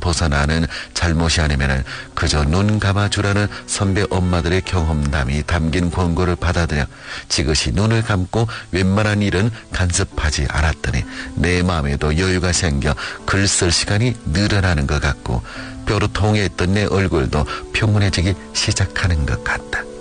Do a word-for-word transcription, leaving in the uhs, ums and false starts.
벗어나는 잘못이 아니면은 그저 눈 감아주라는 선배 엄마들의 경험담이 담긴 권고를 받아들여 지그시 눈을 감고 웬만한 일은 간섭하지 않았더니 내 마음에도 여유가 생겨 글 쓸 시간이 늘어나는 것 같고 뼈로 통했던 내 얼굴도 평온해지기 시작하는 것 같다.